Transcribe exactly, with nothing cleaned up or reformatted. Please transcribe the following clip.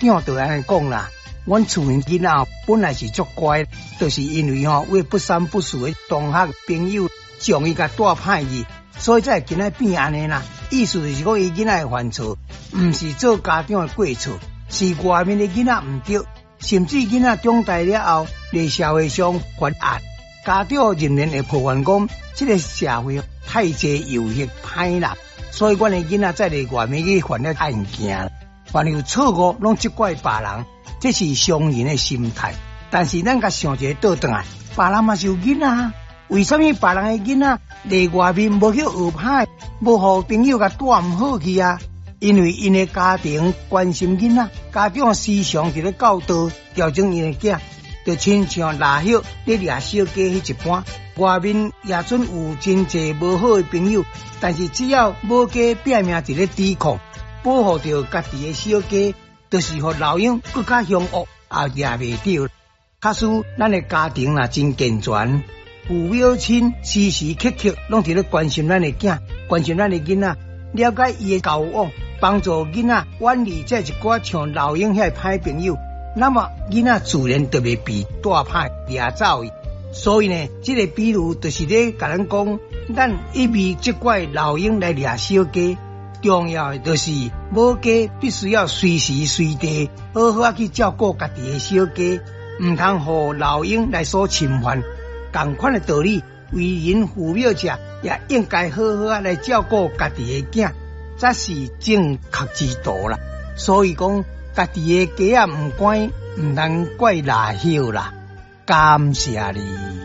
长就安尼讲啦，阮厝边囡仔本来是足乖，就是因为吼为不三不四的同学朋友将伊甲带歹去，所以才会今仔变安尼啦。意思就是讲，伊囡仔的犯错，毋是做家长的过错，是外面的囡仔毋对，甚至囡仔长大了后，在社会上犯案，家长仍然会抱怨讲，这个社会太济游戏歹人，所以阮的囡仔才在外面去犯了案件。凡有错误，拢责怪别人，这是常人的心态。但是咱甲想一个倒转来，别人嘛是有囡仔，为什么别人的囡仔在外面无去学歹，无互朋友甲带毋好去啊？因为因的家庭关心囡仔，家长时常伫咧教导调整因的囝，就亲像拉伙咧掠小鸡迄一般。外面也准有真济无好的朋友，但是只要母鸡拼命伫咧抵抗，保护着家己的小鸡，就是互老鹰更加凶恶，也掠袂着。假使咱的家庭若真健全，父母亲时时刻刻拢伫咧关心咱的囝，关心咱的囡仔，了解伊的交往，帮助囡仔远离这一寡像老鹰遐歹朋友，那么囡仔自然就袂被带歹掠走去。所以呢，这个比喻就是咧甲咱讲，咱一味责怪老鹰来掠小鸡，重要的就是母鸡必须要随时随地好好去照顾家己的小鸡，唔通互老鹰来所侵犯。同款的道理，为人父母者也应该好好来照顾家己的囝，这是正确之道啦。所以讲，家己的鸡仔唔乖，唔通怪拉伙啦。感谢你。